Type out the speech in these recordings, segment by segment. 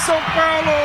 São Paulo!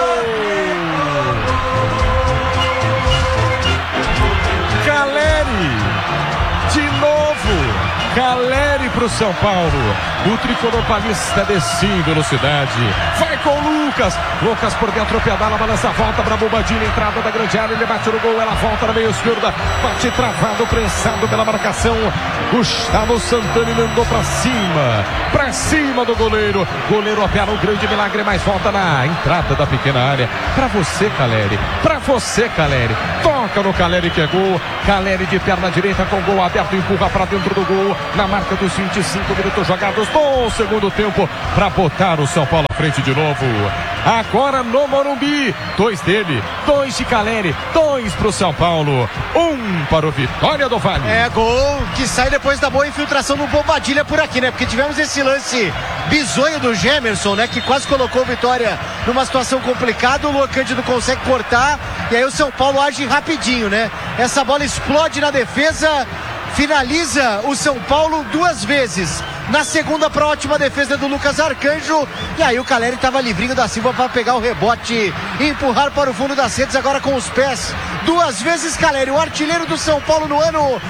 Caleri, de novo, Caleri pro São Paulo. O tricolor paulista desce em velocidade. Vai com o Lucas por dentro, pedala, balança, volta pra Bobadilha, entrada da grande área, ele bate no gol, ela volta na meia esquerda, bate travado, prensado pela marcação. Gustavo Santana mandou pra cima do goleiro. Goleiro opera um grande milagre, mas volta na entrada da pequena área. Pra você, Caleri. Toca no Caleri que é gol. Caleri de perna direita com gol aberto, empurra pra dentro do gol. Na marca dos 25 minutos jogados no segundo tempo, pra botar o São Paulo à frente de novo. Agora no Morumbi, 2 dele, 2 de Caleri, 2 pro São Paulo, 1 para o Vitória do Vale. É gol que sai depois da boa infiltração do Bobadilha por aqui, né? Porque tivemos esse lance bizonho do Gemerson, né? Que quase colocou o Vitória numa situação complicada. O Luan Cândido consegue cortar e aí o São Paulo age rapidinho, né? Essa bola explode na defesa, finaliza o São Paulo 2 vezes. Na segunda, para ótima defesa do Lucas Arcanjo. E aí o Caleri estava livrinho da Silva para pegar o rebote e empurrar para o fundo das redes, agora com os pés. 2 vezes Caleri, o artilheiro do São Paulo no ano.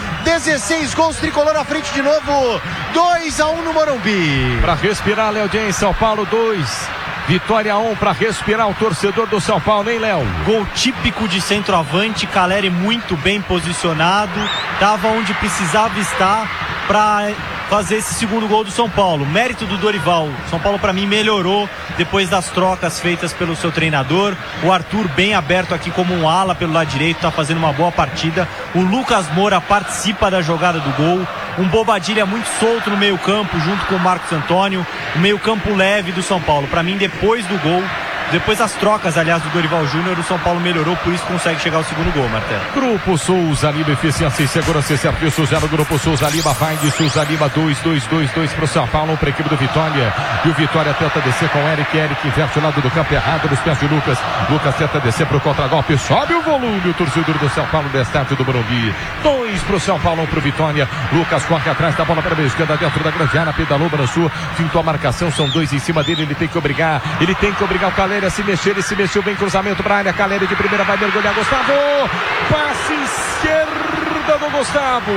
16 gols, tricolor à frente de novo. 2-1 no Morumbi. Para respirar, Léo Dias, São Paulo 2. Vitória 1 para respirar o torcedor do São Paulo, hein, Léo? Gol típico de centroavante, Caleri muito bem posicionado, estava onde precisava estar para fazer esse segundo gol do São Paulo. Mérito do Dorival. São Paulo, para mim, melhorou depois das trocas feitas pelo seu treinador. O Arthur bem aberto aqui como um ala pelo lado direito, está fazendo uma boa partida. O Lucas Moura participa da jogada do gol. Um Bobadilha muito solto no meio campo, junto com o Marcos Antônio. O meio campo leve do São Paulo. Para mim, depois do gol, depois das trocas, aliás, do Dorival Júnior, o São Paulo melhorou, por isso consegue chegar ao segundo gol, Martelo. Grupo Souza Lima, eficiência e segurança e serviços 0. Grupo Souza Lima, vai de Souza Lima, 2 pro São Paulo, 1 para a equipe do Vitória. E o Vitória tenta descer com Eric inverte o lado do campo errado, nos pés de Lucas. Lucas tenta descer pro contragolpe, sobe o volume, o torcedor do São Paulo, no estádio do Morumbi. 2 pro São Paulo, 1 pro Vitória. Lucas corre atrás da bola para a esquerda, dentro da grande área, pedalou, balançou, fintou a marcação, são 2 em cima dele, ele tem que obrigar o Caleri a se mexer, ele se mexeu bem, cruzamento para a área, Caleri de primeira vai mergulhar, Gustavo, passe esquerda do Gustavo,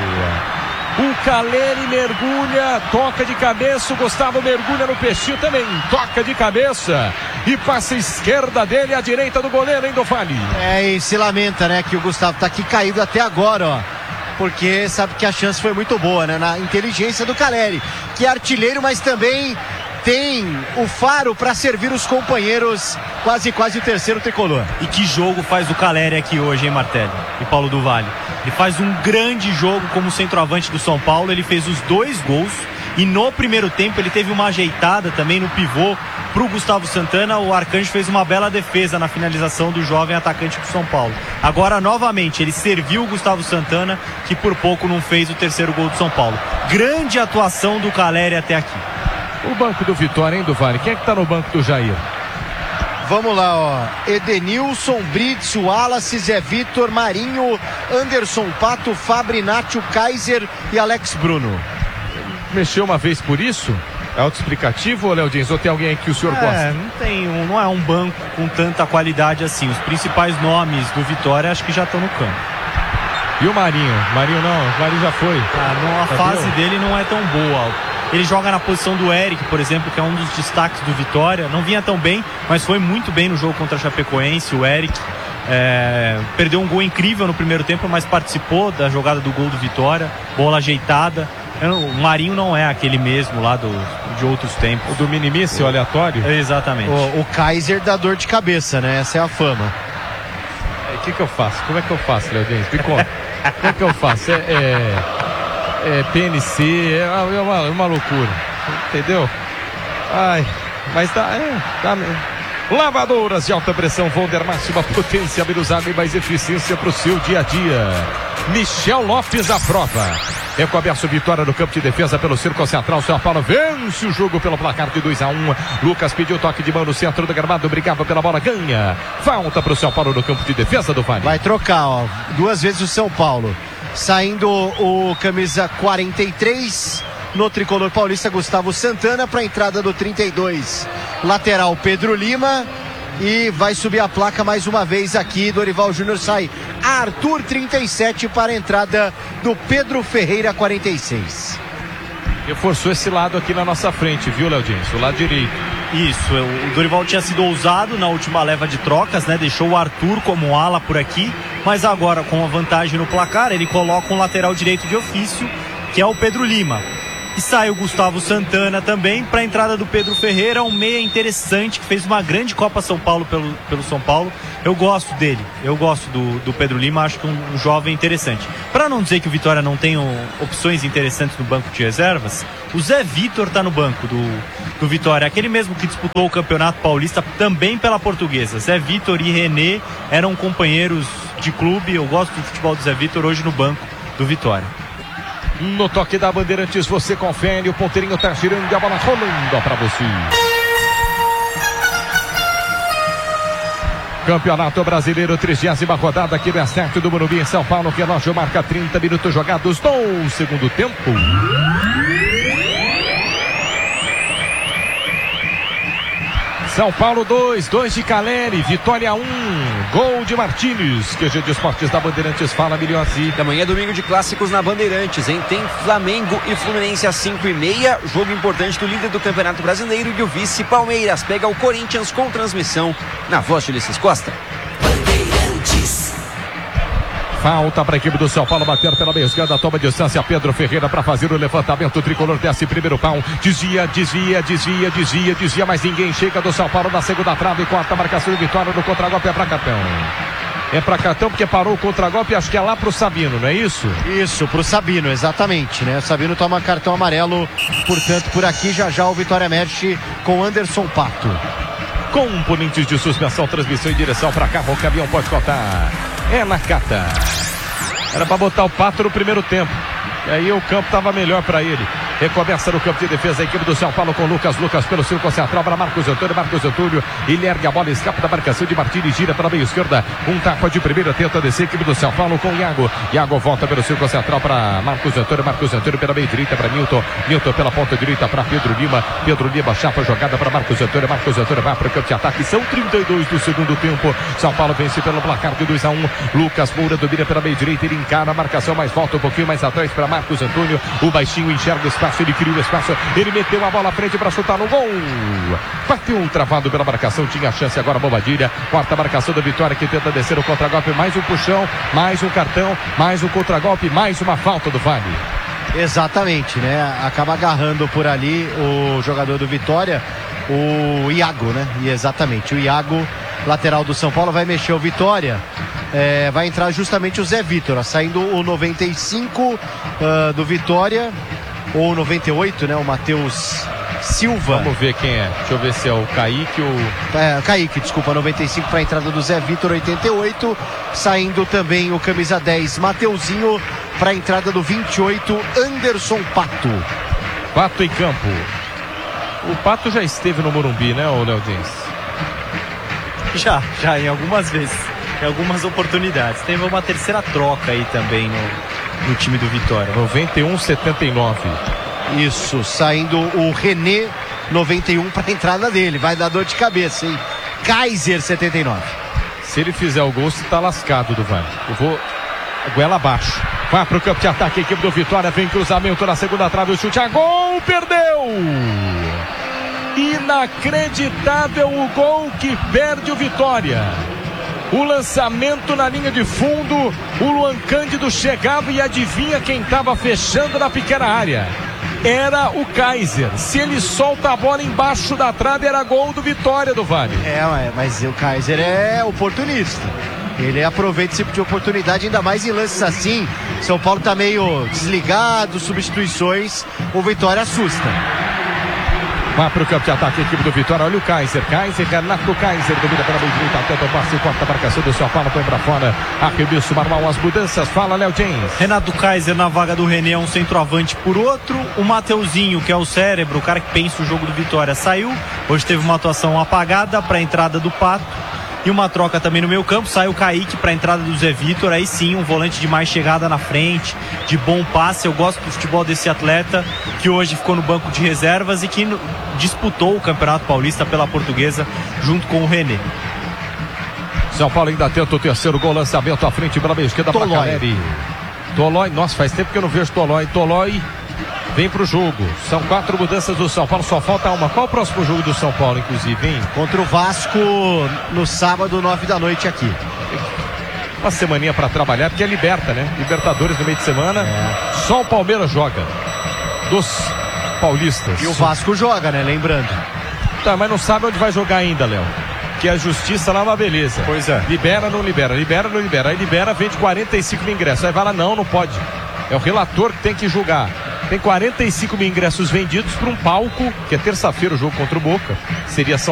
o Caleri mergulha, toca de cabeça, o Gustavo mergulha no peixinho também, toca de cabeça e passa a esquerda dele, a direita do goleiro, hein, do Vale. E se lamenta, né, que o Gustavo tá aqui caído até agora, ó, porque sabe que a chance foi muito boa, né, na inteligência do Caleri, que é artilheiro, mas também tem o faro para servir os companheiros, quase o terceiro tricolor. E que jogo faz o Caleri aqui hoje, hein, Martelli e Paulo do Vale? Ele faz um grande jogo como centroavante do São Paulo, ele fez os 2 gols e no primeiro tempo ele teve uma ajeitada também no pivô pro Gustavo Santana. O Arcanjo fez uma bela defesa na finalização do jovem atacante do São Paulo. Agora, novamente, ele serviu o Gustavo Santana, que por pouco não fez o terceiro gol do São Paulo. Grande atuação do Caleri até aqui. O banco do Vitória, hein, do Vale? Quem é que tá no banco do Jair? Vamos lá, ó. Edenilson, Brits, Wallace, Zé Vitor, Marinho, Anderson Pato, Fabri, Nacho, Kaiser e Alex Bruno. Mexeu uma vez por isso? É autoexplicativo, Léo Dias? Ou tem alguém aí que o senhor gosta? Não é um banco com tanta qualidade assim. Os principais nomes do Vitória acho que já estão no campo. E o Marinho? Marinho não, o Marinho já foi. A fase dele não é tão boa. Ele joga na posição do Eric, por exemplo, que é um dos destaques do Vitória. Não vinha tão bem, mas foi muito bem no jogo contra a Chapecoense. O Eric perdeu um gol incrível no primeiro tempo, mas participou da jogada do gol do Vitória. Bola ajeitada. O Marinho não é aquele mesmo lá de outros tempos. O do minimício aleatório? Exatamente. O Kaiser dá dor de cabeça, né? Essa é a fama. O que eu faço? Como é que eu faço, Léo Dias? Me conta. Como é que eu faço? PNC, é uma loucura, entendeu? Ai, mas dá mesmo. Lavadoras de alta pressão Volder, máxima potência, menos água e mais eficiência para o seu dia a dia. Michel Lopes aprova. Ecoberto Vitória no campo de defesa pelo Círculo Central. São Paulo vence o jogo pelo placar de 2-1. Lucas pediu toque de mão no centro do gramado, brigava pela bola, ganha. Falta para o São Paulo no campo de defesa do Vale. Vai trocar, ó, 2 vezes o São Paulo. Saindo o camisa 43, no tricolor paulista, Gustavo Santana. Para a entrada do 32, lateral Pedro Lima. E vai subir a placa mais uma vez aqui. Dorival Júnior sai Arthur, 37, para a entrada do Pedro Ferreira, 46. Reforçou esse lado aqui na nossa frente, viu, Léo Diniz? O lado direito. Isso, o Dorival tinha sido ousado na última leva de trocas, né? Deixou o Arthur como ala por aqui, mas agora com a vantagem no placar, ele coloca um lateral direito de ofício, que é o Pedro Lima. E sai o Gustavo Santana também para a entrada do Pedro Ferreira, um meia interessante que fez uma grande Copa São Paulo pelo São Paulo. Eu gosto dele, eu gosto do Pedro Lima, acho que um jovem interessante. Para não dizer que o Vitória não tem opções interessantes no banco de reservas, o Zé Vitor está no banco do Vitória, aquele mesmo que disputou o Campeonato Paulista também pela Portuguesa. Zé Vitor e René eram companheiros de clube, eu gosto do futebol do Zé Vitor hoje no banco do Vitória. No toque da Bandeirantes você confere, o ponteirinho tá girando e a bola rolando para você. Campeonato Brasileiro, 30ª rodada aqui no Estádio do Morumbi em São Paulo. Relógio marca 30 minutos jogados no segundo tempo. São Paulo 2 de Caleri, Vitória 1, gol de Martínez. QG de Esportes da Bandeirantes, fala Milhões. Amanhã é domingo de clássicos na Bandeirantes, hein? Tem Flamengo e Fluminense às 5h30, jogo importante do líder do Campeonato Brasileiro e o vice Palmeiras pega o Corinthians com transmissão na voz de Ulisses Costa. Bandeirantes. Falta para a equipe do São Paulo bater pela meia esquerda, toma distância Pedro Ferreira para fazer o levantamento. O tricolor desce primeiro pau, desvia, mas ninguém chega do São Paulo na segunda trave, quarta marcação de Vitória no contragolpe, é para cartão. É para cartão porque parou o contragolpe, acho que é lá pro Sabino, não é isso? Isso, pro Sabino, exatamente, né? O Sabino toma cartão amarelo, portanto, por aqui já o Vitória mexe com Anderson Pato. Componentes de suspensão, transmissão em direção para cá, o caminhão pode cortar. É na cata. Era para botar o Pato no primeiro tempo. E aí o campo estava melhor para ele. Recomeça no campo de defesa a equipe do São Paulo com Lucas pelo círculo central para Marcos Antônio, ele ergue a bola, escapa da marcação de Martínez, gira pela meia esquerda, um tapa de primeira, tenta descer a equipe do São Paulo com Iago volta pelo círculo central para Marcos Antônio pela meia direita para Nilton pela ponta direita para Pedro Lima chapa jogada para Marcos Antônio vai para o campo de ataque, são 32 do segundo tempo, São Paulo vence pelo placar de 2-1, Lucas Moura domina pela meia direita, ele encara a marcação, mas volta um pouquinho mais atrás para Marcos Antônio, o baixinho enxerga o espaço, ele cria o espaço, ele meteu a bola à frente para chutar no gol, bateu travado pela marcação, tinha chance agora Bobadilha, quarta marcação da Vitória que tenta descer o contragolpe, mais um puxão, mais um cartão, mais um contragolpe, mais uma falta do Vale. Exatamente, né? Acaba agarrando por ali o jogador do Vitória, o Iago, né? E exatamente, o Iago, lateral do São Paulo, vai mexer o Vitória. Vai entrar justamente o Zé Vitor, saindo o 95 do Vitória, ou 98, né? O Matheus Silva. Vamos ver quem é. Deixa eu ver se é o Kaique ou... Kaique, desculpa, 95 para a entrada do Zé Vitor, 88. Saindo também o camisa 10, Mateuzinho, para a entrada do 28, Anderson Pato. Pato em campo. O Pato já esteve no Morumbi, né, o Léo Diniz? Já, em algumas vezes. Em algumas oportunidades. Teve uma terceira troca aí também no time do Vitória. 91-79. Isso, saindo o René, 91 para a entrada dele. Vai dar dor de cabeça, hein? Kaiser, 79. Se ele fizer o gol, você tá lascado do Vale. Eu vou goela abaixo. Vai pro campo de ataque, a equipe do Vitória. Vem cruzamento na segunda trave, o chute a gol, perdeu! Inacreditável o gol que perde o Vitória. O lançamento na linha de fundo, o Luan Cândido chegava e adivinha quem estava fechando na pequena área? Era o Kaiser. Se ele solta a bola embaixo da trave, era gol do Vitória do Vale. Mas o Kaiser é oportunista. Ele aproveita esse tipo de oportunidade, ainda mais em lances assim. São Paulo tá meio desligado, substituições, o Vitória assusta. Vai para o campo de ataque a equipe do Vitória, olha o Kaiser, Renato Kaiser, domina pela meia direita, tenta o passe, corta a marcação do São Paulo, põe para fora, arremesso manual, as mudanças, fala Léo James. Renato Kaiser na vaga do René, um centroavante por outro, o Mateuzinho, que é o cérebro, o cara que pensa o jogo do Vitória, saiu, hoje teve uma atuação apagada para a entrada do Pato, E uma troca também no meio campo, sai o Kaique para a entrada do Zé Vitor, aí sim um volante de mais chegada na frente, de bom passe. Eu gosto do futebol desse atleta, que hoje ficou no banco de reservas e que disputou o Campeonato Paulista pela Portuguesa junto com o René. São Paulo ainda tenta o terceiro gol, lançamento à frente pela esquerda para Caleri. Tolói, nossa, faz tempo que eu não vejo Tolói. Tolói vem pro jogo. São 4 mudanças do São Paulo, só falta uma. Qual o próximo jogo do São Paulo, inclusive, hein? Contra o Vasco no sábado, 9 da noite aqui. Uma semaninha pra trabalhar, porque é liberta, né? Libertadores no meio de semana. Só o Palmeiras joga. Dos paulistas. E o Vasco joga, né? Lembrando. Tá, mas não sabe onde vai jogar ainda, Léo. Que a justiça lá é uma beleza. Pois é. Libera, não libera. Libera, não libera. Aí libera, vende 45 mil ingressos. Aí vai lá, não pode. É o relator que tem que julgar. Tem 45 mil ingressos vendidos para um palco, que é terça-feira o jogo contra o Boca. Seria São